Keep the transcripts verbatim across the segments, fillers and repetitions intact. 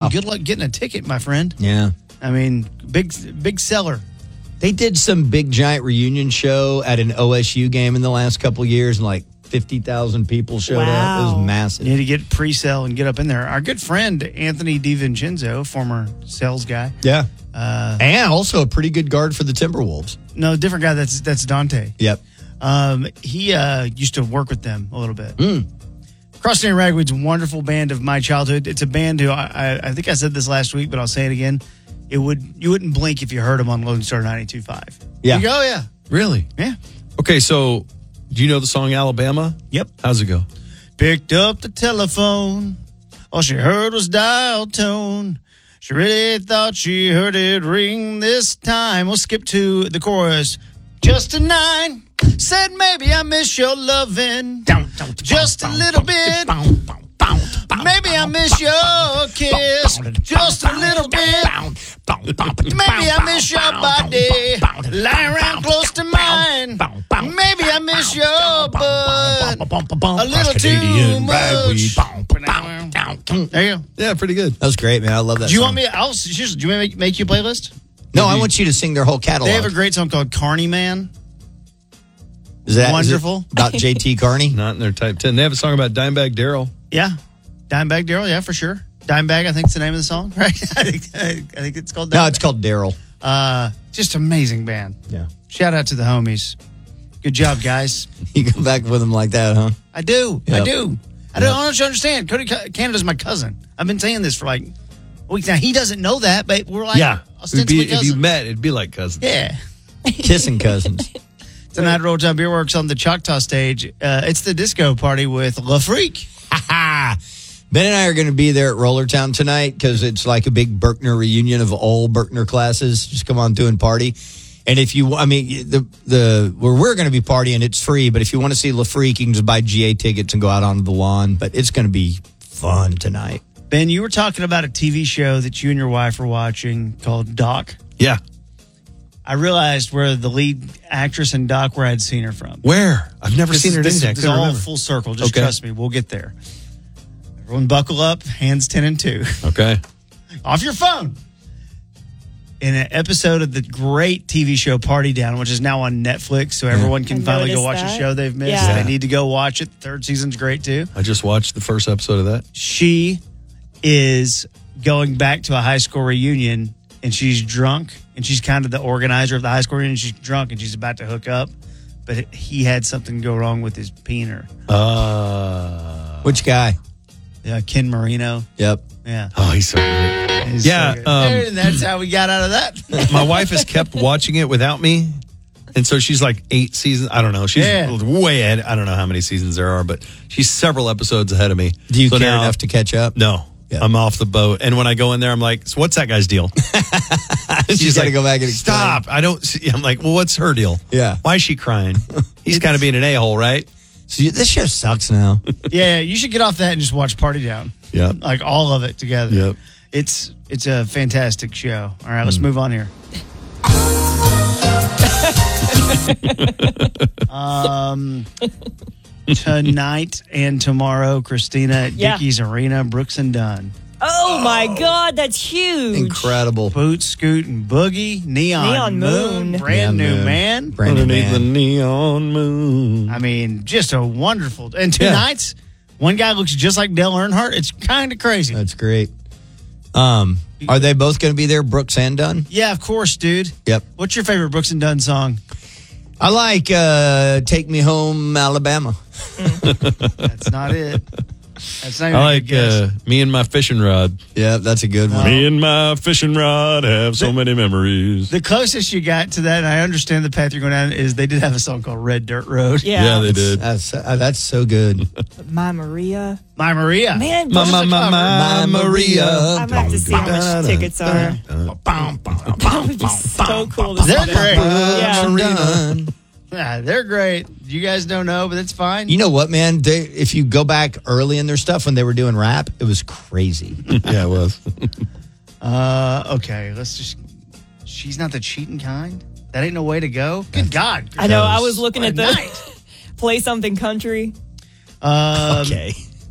good luck getting a ticket, my friend. Yeah. I mean, big big seller. They did some big giant reunion show at an O S U game in the last couple of years, and like fifty thousand people showed Wow. up. It was massive. You need to get pre-sale and get up in there. Our good friend, Anthony DiVincenzo, former sales guy. Yeah. Uh, And also a pretty good guard for the Timberwolves. no, different guy. That's that's Dante. Yep. Um, he uh, used to work with them a little bit. Mm. Cross Country Ragweed's a wonderful band of my childhood. It's a band who I, I, I think I said this last week, but I'll say it again. It would you wouldn't blink if you heard them on Lone Star ninety-two point five. Yeah. You go, yeah. Really? Yeah. Okay, so do you know the song Alabama? Yep. How's it go? Picked up the telephone. All she heard was dial tone. She really thought she heard it ring this time. We'll skip to the chorus. Just a nine. Said maybe I miss your loving. Just a little bit. Maybe I miss your kiss. Just a little bit. Maybe I miss your body. Lying around close to mine. Maybe I miss your butt. A little too much. There you go. Yeah, pretty good. That was great, man. I love that Do you song. want me? I'll seriously, do you want me to make, make you a playlist? No, I want you to sing their whole catalog. They have a great song called Carney Man. Is that wonderful. Is it about J T Carney? Not in their type ten. They have a song about Dimebag Darrell. Yeah, Dimebag Darrell. Yeah, for sure. Dimebag, I think is the name of the song, right? I think I think it's called. Dimebag. No, it's called Daryl. Uh, just amazing band. Yeah. Shout out to the homies. Good job, guys. You go back with them like that, huh? I do. I Yep. do. I don't, I don't understand. Cody Ca- Canada's my cousin. I've been saying this for like weeks now. He doesn't know that, but we're like yeah. It'd ostensibly be, if you cousins. met, it'd be like cousins. Yeah. Kissing cousins. Tonight, Roll Time Beer Works on the Choctaw stage. Uh, it's the disco party with La Freak. Ben and I are going to be there at Rollertown tonight because it's like a big Berkner reunion of all Berkner classes. Just come on through and party. And if you, I mean, the the where we're going to be partying, it's free. But if you want to see La Freak, you can just buy G A tickets and go out onto the lawn. But it's going to be fun tonight. Ben, you were talking about a T V show that you and your wife were watching called Doc. Yeah. I realized where the lead actress in Doc, where I'd seen her from. Where? I've never This seen is, her this, in is- that. this is all full circle. Just Okay. trust me. We'll get there. Everyone buckle up. Hands ten and two. Okay. Off your phone. In an episode of the great T V show Party Down, which is now on Netflix, so everyone can I finally go noticed watch that. a show they've missed. Yeah. They need to go watch it. Third season's great too. I just watched the first episode of that. She is going back to a high school reunion, and she's drunk, and she's kind of the organizer of the high school reunion. She's drunk, and she's about to hook up, but he had something go wrong with his peener. Uh, Which guy? Uh, Ken Marino. Yep. Yeah. oh, he's so good. He's Yeah, so good. um, and that's how we got out of that. My wife has kept watching it without me. And so she's like eight seasons. I don't know. She's Yeah. way ahead. I don't know how many seasons there are, but she's several episodes ahead of me. Do you So care now- enough to catch up? No. Yeah. I'm off the boat. And when I go in there, I'm like, so what's that guy's deal? She's got to go back and explain. Stop. I don't see. I'm like, well, what's her deal? Yeah. Why is she crying? He's kind of being an a-hole, right? So you, this show sucks now. Yeah, you should get off that and just watch Party Down. Yeah. Like all of it together. Yep. It's it's a fantastic show. All right, let's move on here. um, tonight and tomorrow, Christina at Yeah. Dickies Arena, Brooks and Dunn. Oh, my God, that's huge. Incredible. Boot, Scoot, and Boogie, Neon, Neon Moon, Moon. brand Neon new Moon. man. Brand new Underneath the man. neon moon. I mean, just a wonderful. And two Yeah. nights, one guy looks just like Dale Earnhardt. It's kind of crazy. That's great. Um, are they both going to be there, Brooks and Dunn? Yeah, of course, dude. Yep. What's your favorite Brooks and Dunn song? I like uh, Take Me Home, Alabama. That's not it. That's not even I a like good guess. uh, me and my fishing rod. Yeah, that's a good one. Me and my fishing rod have so many memories. The closest you got to that, and I understand the path you're going down, is they did have a song called Red Dirt Road. Yeah. Yeah, they did. That's, uh, that's so good. My Maria. My Maria. Man, My, those my, are my, my, My Maria. I'm gonna have to see how much tickets are. That would be so cool to see They're that. great. Yeah. Done. Yeah, they're great. You guys don't know, but that's fine. You know what, man? They, if you go back early in their stuff when they were doing rap, it was crazy. Yeah, it was. Uh, okay, let's just. She's not the cheating kind. That ain't no way to go. Good God. I know. I was looking What at a the night. Play Something Country. Um, Okay.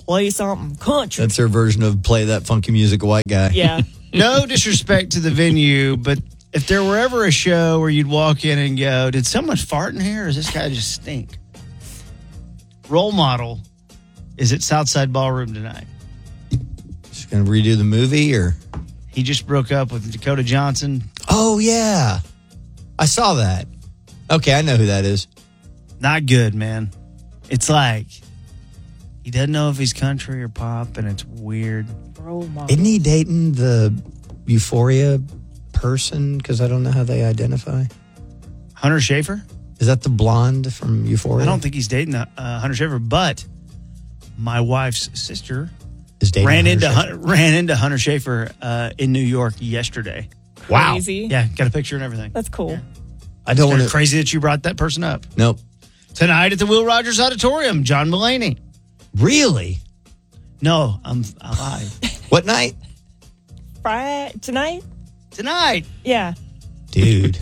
play something country. That's their version of play that funky music, white guy. Yeah. No disrespect to the venue, but if there were ever a show where you'd walk in and go, did someone fart in here or does this guy just stink? Role Model is at Southside Ballroom tonight. Just going to redo the movie or? He just broke up with Dakota Johnson. Oh, yeah. I saw that. Okay, I know who that is. Not good, man. It's like he doesn't know if he's country or pop, and it's weird. Role model. Isn't he dating the Euphoria person? Because I don't know how they identify. Hunter Schafer? Is that the blonde from Euphoria? I don't think he's dating uh, Hunter Schafer, but my wife's sister Is dating ran Hunter into Schafer. Hun- ran into Hunter Schafer uh, in New York yesterday. Wow. Crazy. Yeah, got a picture and everything. That's cool. Yeah. I don't want It's to. crazy that you brought that person up. Nope. Tonight at the Will Rogers Auditorium, John Mulaney. Really? No, I'm I lied. What night? Friday tonight? Tonight. Yeah. Dude.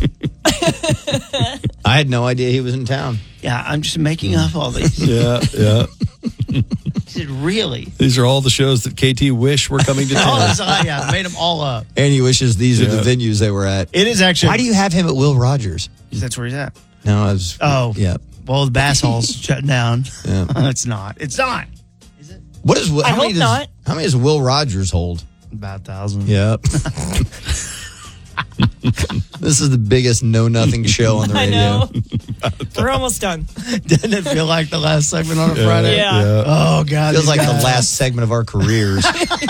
I had no idea he was in town. Yeah, I'm just making up all these. Yeah, yeah. He said, really? These are all the shows that K T wish were coming to Oh, town. that's, uh, yeah, I made them all up. And he wishes these are Yeah. the venues they were at. It is actually. Why do you have him at Will Rogers? That's where he's at. No, I was. Oh. Yeah. Well, the Bass Hall's shut down. Yeah. It's not. It's not. What is? How I many hope does, not. How many does Will Rogers hold? About a thousand. Yep. This is the biggest know nothing show on the I radio. know. We're almost done. Doesn't it feel like the last segment on a Friday? Yeah. Oh, God. Feels these like the guys. last segment of our careers.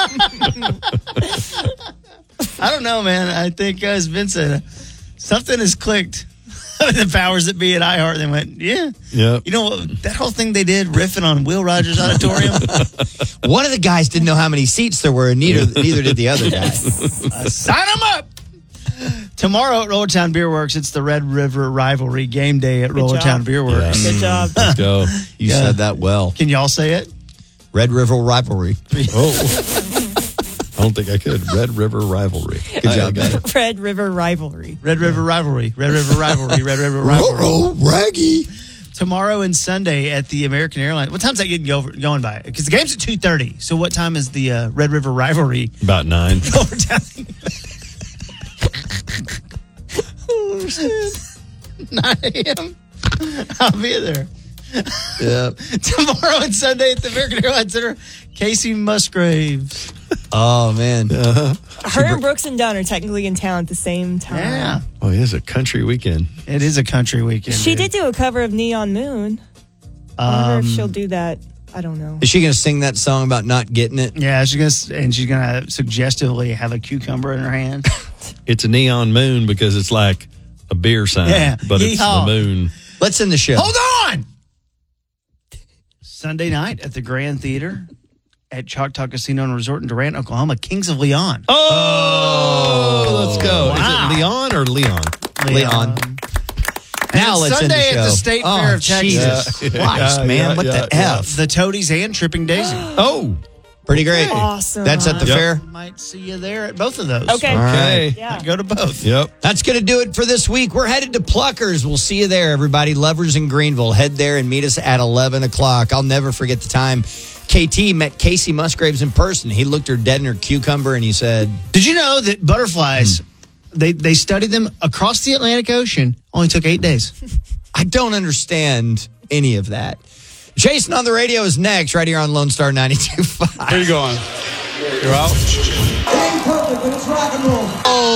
I don't know, man. I think, uh, as Vince said, something has clicked. The powers that be at iHeart, they went, yeah. Yeah. You know, that whole thing they did, riffing on Will Rogers Auditorium, One of the guys didn't know how many seats there were, and neither, neither did the other guy. uh, sign them up. Tomorrow at Roller Town Beer Works, it's the Red River Rivalry game day at Roller job. Town Beer Works. Good job. Let's go. You Yeah. said that well. Can y'all say it? Red River Rivalry. Oh. I don't think I could. Red River Rivalry. Good job, guys. Red River Rivalry. Red River Rivalry. Red River Rivalry. Red River Rivalry. Oh, Raggy. Tomorrow and Sunday at the American Airlines. What time's that getting go, going by? Because the game's at two thirty. So what time is the uh, Red River Rivalry About nine. over time? nine a.m. I'll be there. Yeah. Tomorrow and Sunday at the American Airlines Center, Casey Musgraves. Oh, man. Uh-huh. Her and Brooks and Dunn are technically in town at the same time. Yeah. Oh, it is a country weekend. It is a country weekend. She dude. did do a cover of Neon Moon. I wonder Um, if she'll do that. I don't know. Is she going to sing that song about not getting it? Yeah, she's gonna and she's gonna suggestively have a cucumber in her hand. It's a neon moon because it's like a beer sign, Yeah. but it's Yeehaw. the moon. Let's end the show. Hold on. Sunday night at the Grand Theater at Choctaw Casino and Resort in Durant, Oklahoma, Kings of Leon. Oh, let's go. Wow. Is it Leon or Leon? Leon. And Now let's end the Sunday show. at the State Oh, Fair of Texas. Jesus Yeah. Christ, Yeah, man. yeah, what yeah, the yeah. F? The Toadies and Tripping Daisy. Oh, Pretty great. Awesome. That's at the Yep. fair. Might see you there at both of those. Okay. All right. okay. Yeah. Go to both. Yep. That's going to do it for this week. We're headed to Pluckers. We'll see you there, everybody. Lovers in Greenville. Head there and meet us at eleven o'clock. I'll never forget the time K T met Casey Musgraves in person. He looked her dead in her cucumber and he said, Did you know that butterflies, they, they studied them across the Atlantic Ocean, only took eight days? I don't understand any of that. Jason on the radio is next, right here on Lone Star ninety-two point five. Where you going? You're out? It ain't perfect, but it's rock and roll.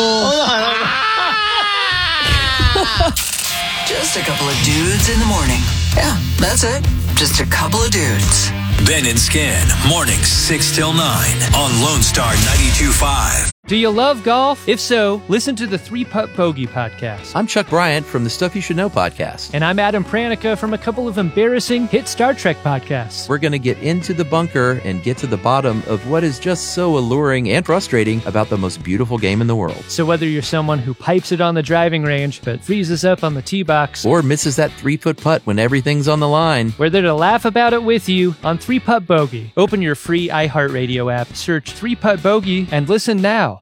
Just a couple of dudes in the morning. Yeah, that's it. Just a couple of dudes. Ben and Skin, mornings six till nine on Lone Star ninety-two point five. Do you love golf? If so, listen to the Three Putt Bogey podcast. I'm Chuck Bryant from the Stuff You Should Know podcast. And I'm Adam Pranica from a couple of embarrassing hit Star Trek podcasts. We're going to get into the bunker and get to the bottom of what is just so alluring and frustrating about the most beautiful game in the world. So whether you're someone who pipes it on the driving range but freezes up on the tee box, Or misses that three-foot putt when everything's on the line. we're there to laugh about it with you on Three Putt Bogey. Open your free iHeartRadio app, search Three Putt Bogey, and listen now.